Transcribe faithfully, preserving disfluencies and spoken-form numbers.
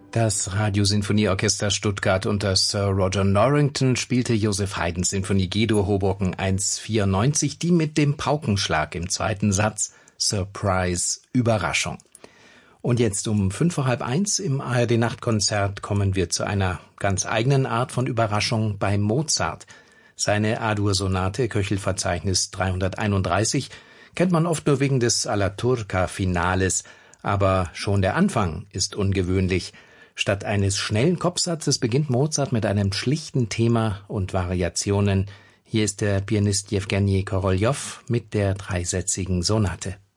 Das Radiosinfonieorchester Stuttgart unter Sir Roger Norrington spielte Joseph Haydns Sinfonie G-Dur Hoboken eins vierundneunzig, die mit dem Paukenschlag im zweiten Satz Surprise, Überraschung. Und jetzt um fünf vor halb eins im A R D-Nachtkonzert kommen wir zu einer ganz eigenen Art von Überraschung bei Mozart. Seine A-Dur-Sonate, Köchelverzeichnis dreihunderteinunddreißig, kennt man oft nur wegen des Alla Turca-Finales, aber schon der Anfang ist ungewöhnlich. Statt eines schnellen Kopfsatzes beginnt Mozart mit einem schlichten Thema und Variationen. Hier ist der Pianist Jewgenij Koroljow mit der dreisätzigen Sonate.